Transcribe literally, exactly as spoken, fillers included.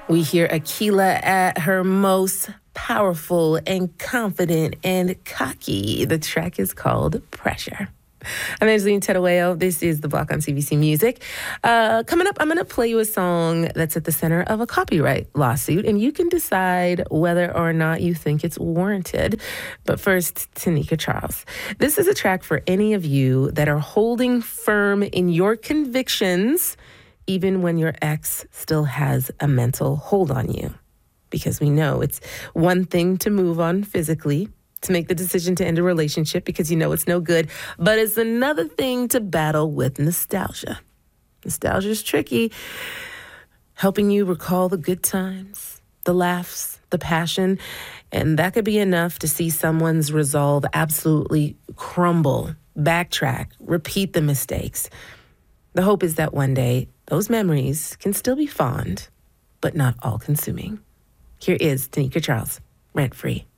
We hear Akila at her most powerful and confident and cocky. The track is called Pressure. I'm Angeline Terueo. This is The Block on C B C Music. Uh, coming up, I'm going to play you a song that's at the center of a copyright lawsuit, and you can decide whether or not you think it's warranted. But first, Tanika Charles. This is a track for any of you that are holding firm in your convictions, even when your ex still has a mental hold on you. Because we know it's one thing to move on physically, to make the decision to end a relationship because you know it's no good, but it's another thing to battle with nostalgia. Nostalgia is tricky, helping you recall the good times, the laughs, the passion, and that could be enough to see someone's resolve absolutely crumble, backtrack, repeat the mistakes. The hope is that one day those memories can still be fond, but not all-consuming. Here is Tanika Charles, Rent Free.